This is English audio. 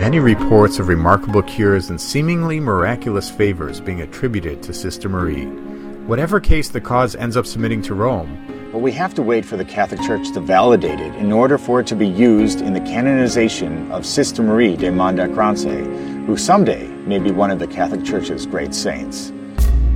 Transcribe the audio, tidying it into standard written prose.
many reports of remarkable cures and seemingly miraculous favors being attributed to Sister Marie. Whatever case the cause ends up submitting to Rome, but we have to wait for the Catholic Church to validate it in order for it to be used in the canonization of Sister Marie de Mont-de-Crance, who someday may be one of the Catholic Church's great saints.